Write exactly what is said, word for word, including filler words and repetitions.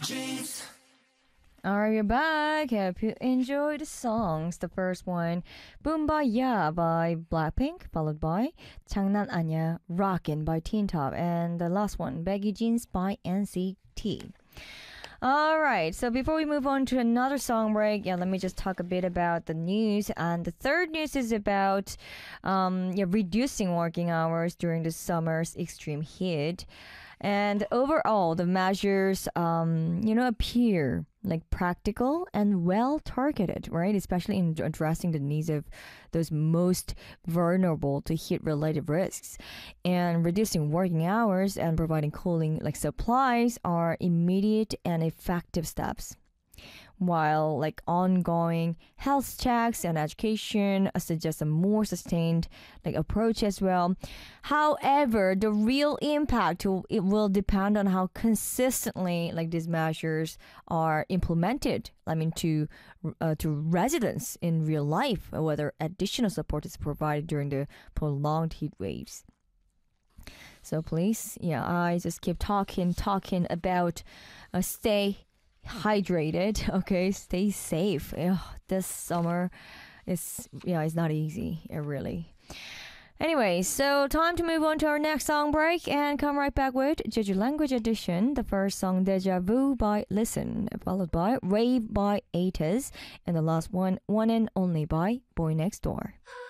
Are you back? Hope you enjoyed the songs. The first one, Boomba by Blackpink, followed by 장난 아니야, Rockin' by Teen Top, and the last one, Baggy Jeans by N C T. All right, so before we move on to another song break, yeah, let me just talk a bit about the news. And the third news is about um, yeah, reducing working hours during the summer's extreme heat. And overall, the measures, um, you know, appear like practical and well targeted, right? Especially in addressing the needs of those most vulnerable to heat-related risks. And reducing working hours and providing cooling like supplies are immediate and effective steps. While like ongoing health checks and education suggest a more sustained like approach as well. However, the real impact will, it will depend on how consistently like these measures are implemented. I mean, to uh, to residents in real life, whether additional support is provided during the prolonged heat waves. So please, yeah, I just keep talking, talking about uh, stay hydrated, okay, stay safe. Ugh, this summer is yeah it's not easy, uh, really. Anyway, so time to move on to our next song break and come right back with Jeju Language Edition. The first song, Deja Vu by Listen, followed by Rave by Atas, and the last one, One and Only by Boy Next Door.